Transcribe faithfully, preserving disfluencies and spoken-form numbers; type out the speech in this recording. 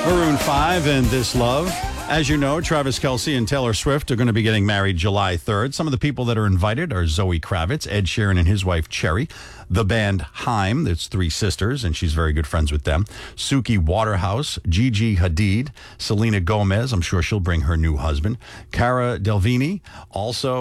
Maroon five and This Love. As you know, Travis Kelce and Taylor Swift are going to be getting married July third. Some of the people that are invited are Zoe Kravitz, Ed Sheeran and his wife Cherry, the band Haim, that's three sisters, and she's very good friends with them, Suki Waterhouse, Gigi Hadid, Selena Gomez, I'm sure she'll bring her new husband, Cara Delvini, also